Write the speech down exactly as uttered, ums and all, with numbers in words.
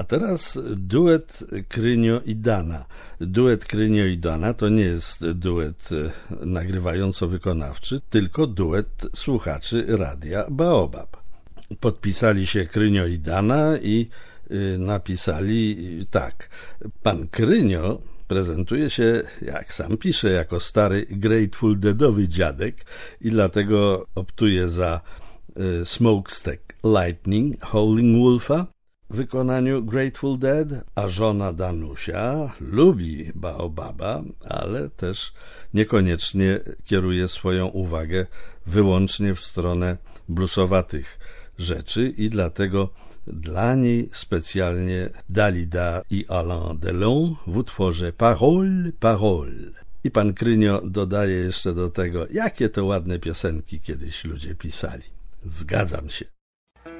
A teraz duet Krynio i Dana. Duet Krynio i Dana to nie jest duet nagrywająco-wykonawczy, tylko duet słuchaczy Radia Baobab. Podpisali się Krynio i Dana i napisali tak. Pan Krynio prezentuje się, jak sam pisze, jako stary Grateful Deadowy dziadek i dlatego optuje za Smokestack Lightning Howling Wolfa w wykonaniu Grateful Dead, a żona Danusia lubi Baobaba, ale też niekoniecznie kieruje swoją uwagę wyłącznie w stronę bluesowatych rzeczy i dlatego dla niej specjalnie Dalida i Alain Delon w utworze Parole, Parole. I pan Krynio dodaje jeszcze do tego, jakie to ładne piosenki kiedyś ludzie pisali. Zgadzam się.